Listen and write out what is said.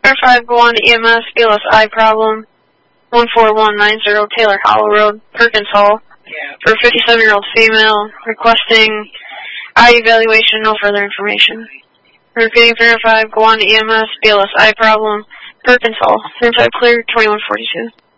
5, go on to EMS, BLS eye problem, 14190 Taylor Hollow Road, Perkins Hall, for a 57-year-old female requesting eye evaluation, no further information. Repeating 305, go on to EMS, BLS eye problem, Perkins Hall, 35 clear, 2142.